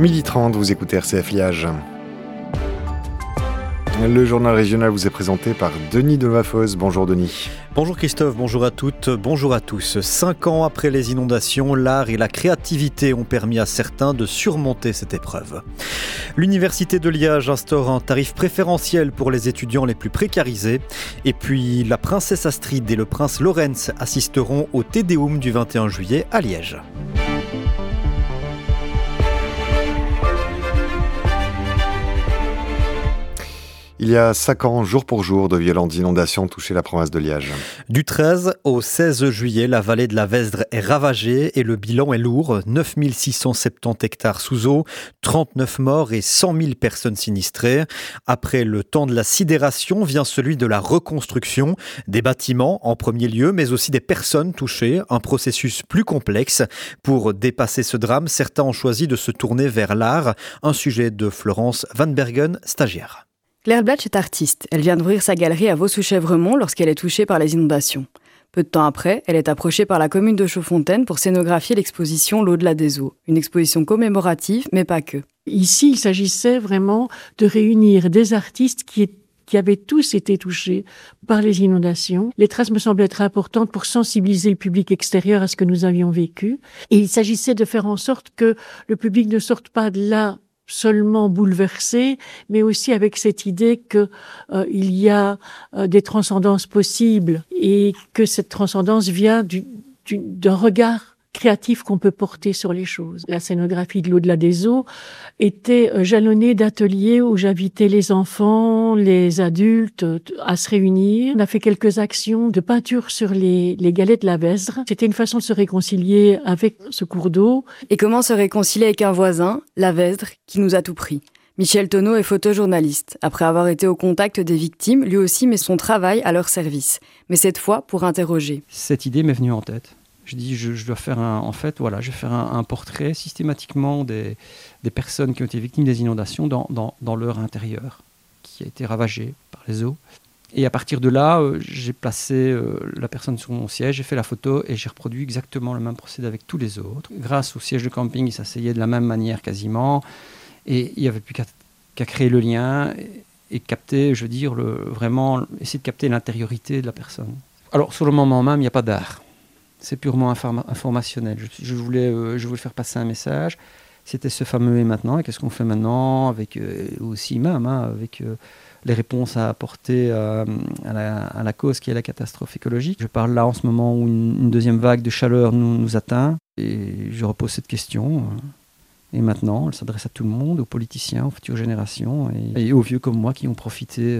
12h30, vous écoutez RCF Liège. Le journal régional vous est présenté par Denis Devafos. Bonjour Denis. Bonjour Christophe, bonjour à toutes, bonjour à tous. 5 ans après les inondations, l'art et la créativité ont permis à certains de surmonter cette épreuve. L'Université de Liège instaure un tarif préférentiel pour les étudiants les plus précarisés. Et puis la princesse Astrid et le prince Lorenz assisteront au Te Deum du 21 juillet à Liège. Il y a 5 ans, jour pour jour, de violentes inondations ont touché la province de Liège. Du 13 au 16 juillet, la vallée de la Vesdre est ravagée et le bilan est lourd. 9 670 hectares sous eau, 39 morts et 100 000 personnes sinistrées. Après le temps de la sidération vient celui de la reconstruction. Des bâtiments en premier lieu, mais aussi des personnes touchées. Un processus plus complexe. Pour dépasser ce drame, certains ont choisi de se tourner vers l'art. Un sujet de Florence Van Bergen, stagiaire. Claire Blatch est artiste. Elle vient d'ouvrir sa galerie à Vaux-sous-Chèvremont lorsqu'elle est touchée par les inondations. Peu de temps après, elle est approchée par la commune de Chaudfontaine pour scénographier l'exposition L'au-delà des eaux. Une exposition commémorative, mais pas que. Ici, il s'agissait vraiment de réunir des artistes qui avaient tous été touchés par les inondations. Les traces me semblent être importantes pour sensibiliser le public extérieur à ce que nous avions vécu. Et il s'agissait de faire en sorte que le public ne sorte pas de là seulement bouleversé, mais aussi avec cette idée que il y a des transcendances possibles et que cette transcendance vient d'un regard créatif qu'on peut porter sur les choses. La scénographie de l'au-delà des eaux était jalonnée d'ateliers où j'invitais les enfants, les adultes à se réunir. On a fait quelques actions de peinture sur les galets de la Vesdre. C'était une façon de se réconcilier avec ce cours d'eau. Et comment se réconcilier avec un voisin, la Vesdre, qui nous a tout pris ? Michel Tonneau est photojournaliste. Après avoir été au contact des victimes, lui aussi met son travail à leur service. Mais cette fois pour interroger. Cette idée m'est venue en tête. Je dis, je dois faire je vais faire un portrait systématiquement des personnes qui ont été victimes des inondations dans leur intérieur, qui a été ravagé par les eaux. Et à partir de là, j'ai placé la personne sur mon siège, j'ai fait la photo et j'ai reproduit exactement le même procédé avec tous les autres. Grâce au siège de camping, ils s'asseyaient de la même manière quasiment. Et il n'y avait plus qu'à créer le lien et capter, vraiment essayer de capter l'intériorité de la personne. Alors, sur le moment même, il n'y a pas d'art. C'est purement informationnel. Je voulais faire passer un message. C'était ce fameux « et maintenant ». Et qu'est-ce qu'on fait maintenant avec aussi même, avec les réponses à apporter à la cause qui est la catastrophe écologique. Je parle là en ce moment où une deuxième vague de chaleur nous atteint. Et je repose cette question. Et maintenant, elle s'adresse à tout le monde, aux politiciens, aux futures générations et aux vieux comme moi qui ont profité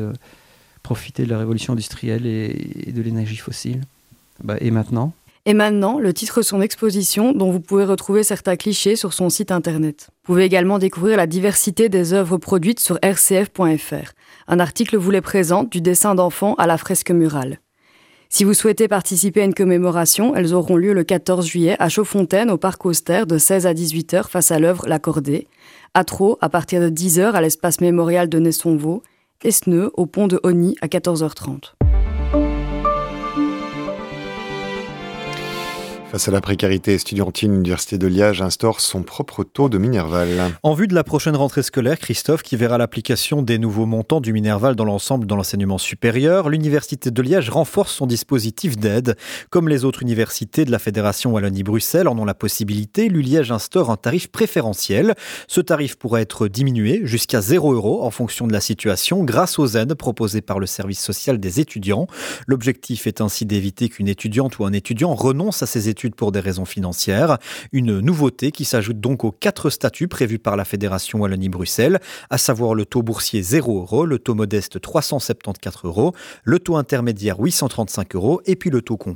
de la révolution industrielle et de l'énergie fossile. Et maintenant ? Et maintenant, le titre de son exposition, dont vous pouvez retrouver certains clichés sur son site internet. Vous pouvez également découvrir la diversité des œuvres produites sur rcf.fr. Un article vous les présente, du dessin d'enfant à la fresque murale. Si vous souhaitez participer à une commémoration, elles auront lieu le 14 juillet à Chaudfontaine, au Parc Auster, de 16 à 18h face à l'œuvre La Cordée. À Traux, à partir de 10h à l'espace mémorial de Nessonvaux. Esneux, au pont de Hony, à 14h30. Face à la précarité estudiantine, l'Université de Liège instaure son propre taux de Minerval. En vue de la prochaine rentrée scolaire, Christophe, qui verra l'application des nouveaux montants du Minerval dans l'ensemble dans l'enseignement supérieur, l'Université de Liège renforce son dispositif d'aide. Comme les autres universités de la Fédération Wallonie-Bruxelles en ont la possibilité, l'ULiège instaure un tarif préférentiel. Ce tarif pourra être diminué jusqu'à 0 € en fonction de la situation grâce aux aides proposées par le service social des étudiants. L'objectif est ainsi d'éviter qu'une étudiante ou un étudiant renonce à ses études pour des raisons financières. Une nouveauté qui s'ajoute donc aux 4 statuts prévus par la Fédération Wallonie-Bruxelles, à savoir le taux boursier 0 €, le taux modeste 374 €, le taux intermédiaire 835 € et puis le taux complet